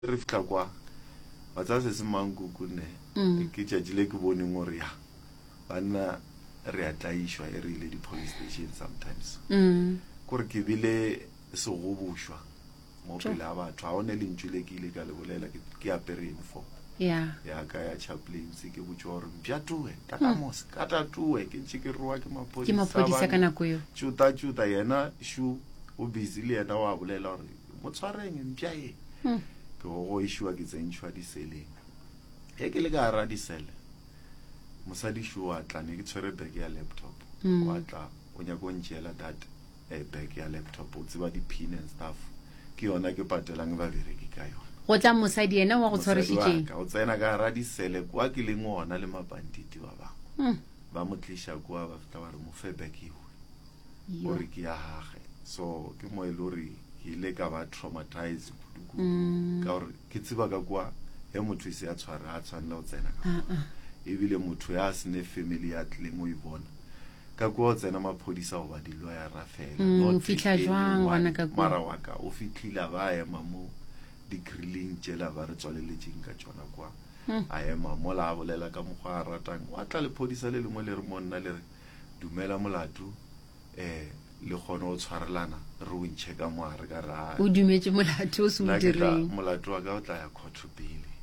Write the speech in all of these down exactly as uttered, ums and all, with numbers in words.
re fitla kwa ba tsa se se manguku ne ke tšatšile ke bone ngore ya banna re a tlaishwa e re ile di police station sometimes gore ke bile se go bushwa mo pele a batho a one le ntšwile ke ile ka le bolela ke apere info ya ya ka ya chaplains ke botse gore mpjatoe tatamos ka tatue ke ntse ke roa ke mapodisa ke mapodisa ka nako yo tšuta tšuta yena shu o busy le yena wa bolela gore motshwareng mpja e ke go ishwa ke tsentšhwa diseleng e ke le ka ra disele mosadi shu wa tla ne ke tshwere bag ya laptop wa tla o nya go ntšela that e bag ya laptop o tseba di pin and stuff ke yona ke patelang ba bereki ka yona go tla mosadi yena wa go tshwarešitšeng ka o tsena ka ra disele kwa ke le ngona le mabanditi ba bangwe ba mo tlisha kwa ba feta ba re mo fe bag iwe gore ke ya hage so ke mo e lori ke ile ka ba traumatized ka gore ke tseba ka kwa he motho se ya tshwara a tshwanela o tsena ka e bile motho ya sene family ya tleng o e bona ka kwa o tsena maphodisa go ba dilo ya rafela no fitla jwang wana ka kwa mara wa ka o fitlhila ba ya mamo di grilling tšela ba re tswaleletseng ka tsona kwa a ema mola a bolela ka mokgwa a ratang wa tla le phodisa le lengwe le re monna le re dumela molato eh le gone o tshwarelana re o ntšheka moare ka ra o dumetse molato o se mo direng molato wa ka o tla ya court pele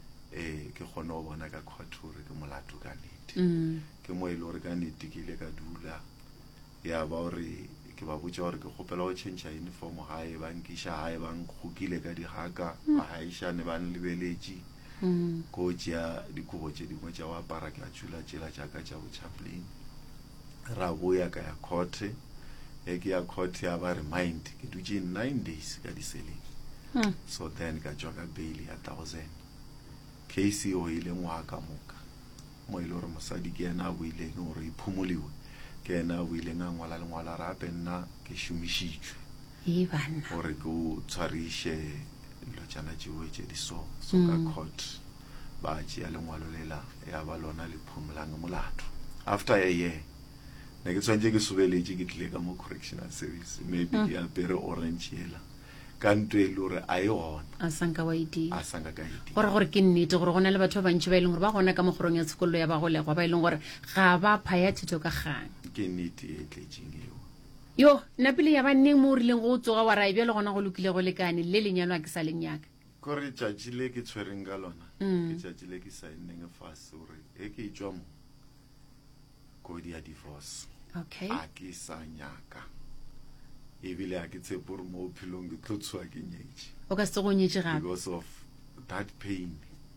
eh ke gone o bona ka court re ke molato ka nnete ke mo ile re ka nnete ke ile ka dula ya ba re ke ba botsa gore ke gopela go change uniform hae ba nkisha hae ba nkgukile ka dihaka ba haisha ne ba nlebeletše go tšea dikobo tše dingwe tša go apara ke a tšula tšela tšaka tša bo chaplain ra boya ka ya court e ke ya court ya ba remind ke dutše nine days ka diseleng so then ka tšwa ka bail ya thousand case o ile ngwa ka moka mo ile gore mosadi ke yena a boileng gore iphumoliwe ke yena a boileng a ngwala lengwala rape nna ke šomišitšwe e bana gore ke o tshwariše dilo tšana tšeo tše di so so ka court ba tšea lengwalo lela ya ba lona le phumulang molato after a year ne ke tshwantse ke sobeletše ke tlile ka mo correctional service maybe ke apere orange yela ka ntwe le gore a e gona a sanka wa idi a sanka ka idi gore gore ke nnete gore go na le batho ba bantši ba e leng gore ba gona ka mogorong ya tshikololo ya bagolegwa ba e leng gore ga ba phaya thito ka gang ke nnete e tletseng eo yo nna pele ya banneng mo o rileng go tsoga wa ra e bjale gona go lokile go lekane le lenyalo a ke sa leng yaka kore tšatši le ke tshwereng ka lona ke tšatši le ke saenneng fase gore e ke itswa mo kodi ya divorce okay a ke sa nyaka ebile a ke tshepe gore mo bophelong ke tlo tswa ke nyetše o ka se go nyetše gape because of that pain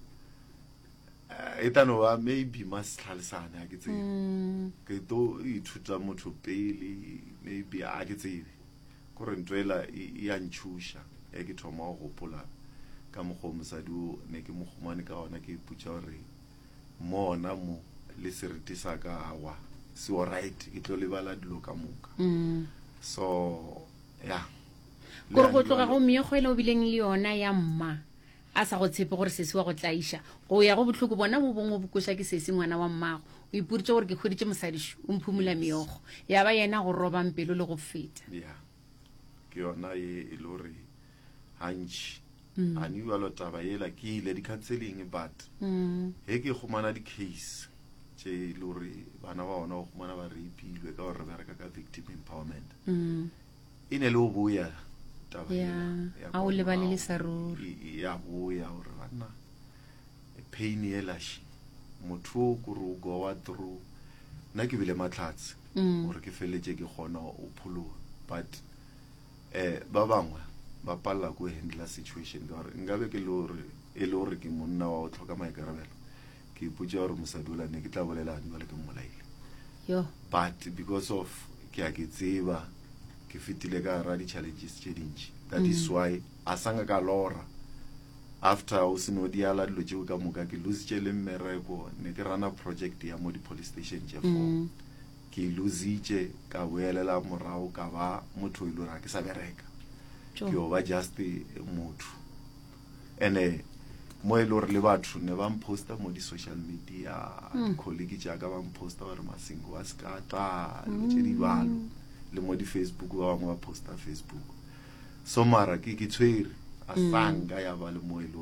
e tano ba maybe masetlhalesane a ke tsebe ke to ithuta motho pele maybe a ke tsebe gore ntwela e a ntšhuša e ke thoma go gopola ka mokgwa mosadi o ne ke mogomane ka ona ke iputša gore mona mo le seriti sa ka awa se o right ke tlo lebala dilo ka moka so ya gore go tloga go meekgwela o bileng le yona ya mma a sa go tshepe gore se se wa go tlaiša go ya go botlhoko bona bo bongwe bo koša ke sese ngwana wa mmago o ipuritše gore ke kgoditše mosadišo o mphumula meogo ya ba yena go robang pelo le go feta ya ke yona ye e le gore gantši a ne bjalo taba yela ke ile di-counseling but he ke gomana di-case tše e le gore bana ba bona go gomana ba reipilwe ka gore re bereka ka victim empowerment e ne le o boya taba a o lebale le sa ruri ya boya gore banna pain elaši motho o kore o gowa through nna ke bile matlhatse gore ke feletše ke kgona o phologa but um ba bangwe ba palela ko handla situation ka gore nkabe ke e le gore ke monna wa o tlhoka maikarabelo ke ipotša gore mosadi ola ne ke tla bolelane bale ke mmolaile but because of ke a ke tseba ke fetile ka ra di-challenges tše dintši that is why a sanga ka lora after o seno diala dilo tšeo ka moka ke lositše le mmereko ne ke rana project ya mo di-police station tše four ke lositše ka boelela morago ka ba motho ile gore a ke sa bereka ke o ba just motho ande mo e le gore le batho ne ba mposta mo di-social media colleague jaaka ba mposta ba re masengo a sekata le tše di balo le mo di-Facebook ba bangwe ba posta Facebook so mara ke ke tshwere a sanka ya ba le mo e le